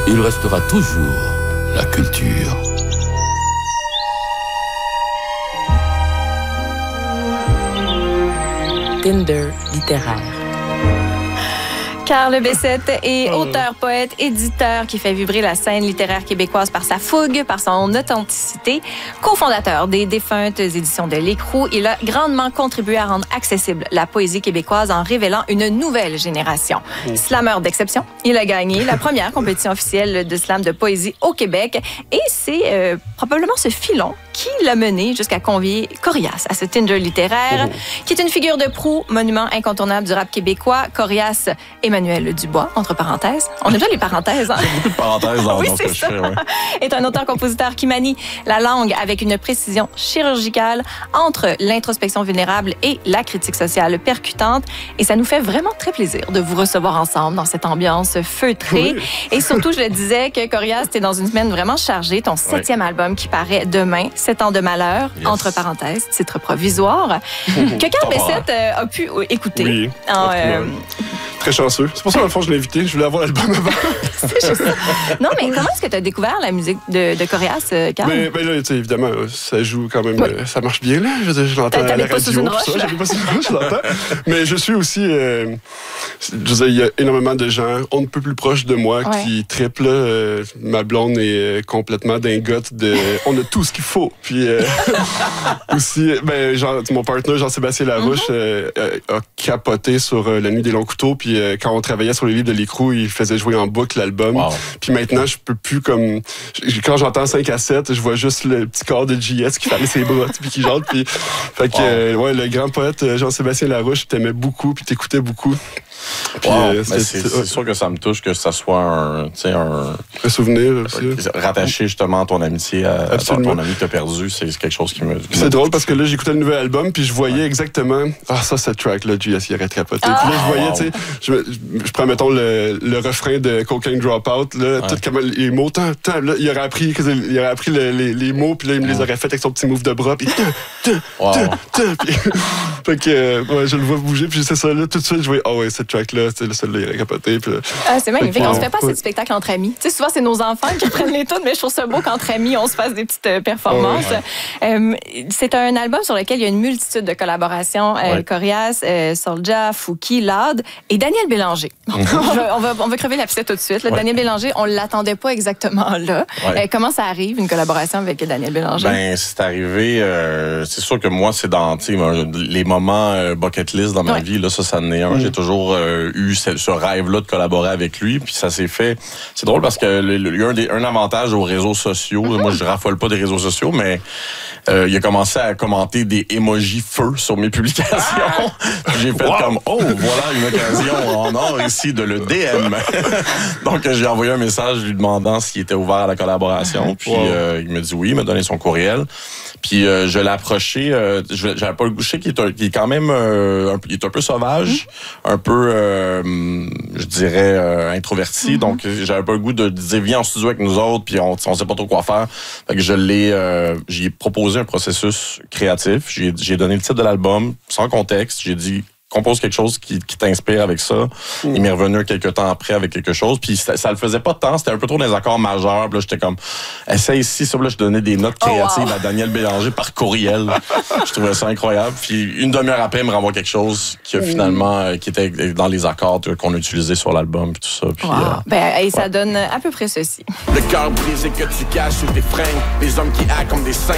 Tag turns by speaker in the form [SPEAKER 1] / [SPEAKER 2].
[SPEAKER 1] il restera toujours la culture.
[SPEAKER 2] Tinder littéraire.
[SPEAKER 3] Carl Bessette est auteur, poète, éditeur qui fait vibrer la scène littéraire québécoise par sa fougue, par son authenticité. Cofondateur des défuntes éditions de l'Écrou, il a grandement contribué à rendre accessible la poésie québécoise en révélant une nouvelle génération. Slameur d'exception, il a gagné la première compétition officielle de slam de poésie au Québec et c'est probablement ce filon qui l'a mené jusqu'à convier Corias à ce Tinder littéraire, qui est une figure de proue, monument incontournable du rap québécois. Corias Emmanuel Dubois, entre parenthèses. On aime bien les parenthèses. Hein?
[SPEAKER 4] Beaucoup de parenthèses dans
[SPEAKER 3] oui,
[SPEAKER 4] ce que je fais. Ouais.
[SPEAKER 3] Est un auteur-compositeur qui manie la langue avec une précision chirurgicale entre l'introspection vulnérable et la critique sociale percutante. Et ça nous fait vraiment très plaisir de vous recevoir ensemble dans cette ambiance feutrée. Oui. Et surtout, je le disais, que Corias, t'es dans une semaine vraiment chargée. Ton 7e album qui paraît demain, 7 ans de malheur, entre parenthèses, titre provisoire, que Carl Bessette a pu écouter.
[SPEAKER 5] Oui, très chanceux. C'est pour ça, dans le fond, je l'ai invité. Je voulais avoir l'album avant.
[SPEAKER 3] C'est juste ça. Non, mais comment est-ce que tu as découvert la musique de Corias, Carl?
[SPEAKER 5] Ben là, évidemment, ça joue quand même. Oui. Ça marche bien, là. Je l'entends à la radio.
[SPEAKER 3] Pas sous une roche,
[SPEAKER 5] j'avais pas sous une roche, je l'entends. Mais je suis aussi... je veux dire, il y a énormément de gens, on ne peut plus proche de moi, qui triplent. Ma blonde est complètement dingote de... On a tout ce qu'il faut. Puis aussi, ben, mon partenaire, Jean-Sébastien Larouche, a capoté sur La Nuit des longs couteaux. Puis quand on travaillait sur les livres de l'Écrou, il faisait jouer en boucle l'album. Wow. Puis maintenant, je peux plus comme... Quand j'entends 5 à 7, je vois juste le petit corps de JS qui ferme ses bras, puis qui chante. Puis, fait que, le grand poète Jean-Sébastien Larouche t'aimait beaucoup, puis t'écoutait beaucoup.
[SPEAKER 4] Puis, c'est sûr que ça me touche que ça soit un
[SPEAKER 5] souvenir aussi.
[SPEAKER 4] Rattaché justement à ton amitié, à ton ami que t'as perdu, c'est quelque chose qui me...
[SPEAKER 5] C'est drôle parce que là, j'écoutais le nouvel album, puis je voyais exactement... cette track-là, JS, il aurait capoté. Puis là, je voyais, tu sais, je prends, mettons, le refrain de Cocaine Dropout, là, tout comme les mots, là, il aurait appris les mots, puis là, il me les aurait fait avec son petit move de bras, puis... Fait que, je le vois bouger, puis c'est ça, là, tout de suite, je voyais, cette track-là, celle-là, il aurait capoté. Puis,
[SPEAKER 3] c'est magnifique. On se fait pas ces spectacles entre amis. Tu sais, souvent, c'est nos enfants qui prennent les tunes, mais je trouve ça beau qu'entre amis, on se fasse des petites performances. C'est un album sur lequel il y a une multitude de collaborations. Corias, Soulja, Fouki, Lad et Daniel Bélanger. on va crever l'abcès tout de suite. Là, Daniel Bélanger, on ne l'attendait pas exactement là. Comment ça arrive, une collaboration avec Daniel Bélanger?
[SPEAKER 4] Ben, c'est arrivé... c'est sûr que moi, c'est dans les moments bucket list dans ma vie. Là, ça en est un. J'ai toujours eu ce rêve-là de collaborer avec lui. Puis ça s'est fait... C'est drôle parce que il y a un avantage aux réseaux sociaux. Moi, je raffole pas des réseaux sociaux, mais il a commencé à commenter des emojis feu sur mes publications. J'ai fait comme, voilà une occasion en or ici de le DM. Donc, j'ai envoyé un message lui demandant s'il était ouvert à la collaboration. Puis, il me dit oui, il m'a donné son courriel. Puis, je l'ai approché. J'avais pas le goût. Je sais qu'il est quand même il est un peu sauvage, un peu, je dirais, introverti. Donc, j'avais pas le goût de dire, viens en studio avec nous autres, puis on sait pas trop quoi faire. Fait que j'y ai proposé un processus créatif. J'ai donné le titre de l'album, sans contexte. J'ai dit, compose quelque chose qui t'inspire avec ça. Il m'est revenu quelques temps après avec quelque chose. Puis ça le faisait pas tant. C'était un peu trop des accords majeurs. Puis là, j'étais comme, essaye ici. Ça, là, je donnais des notes créatives à Daniel Bélanger par courriel. Je trouvais ça incroyable. Puis une demi-heure après, il me renvoie quelque chose qui a finalement, qui était dans les accords qu'on a utilisés sur l'album. Puis tout ça. Puis,
[SPEAKER 3] et ça donne à peu près ceci.
[SPEAKER 6] Le cœur brisé que tu caches sous tes fringues. Les hommes qui actent comme des saints.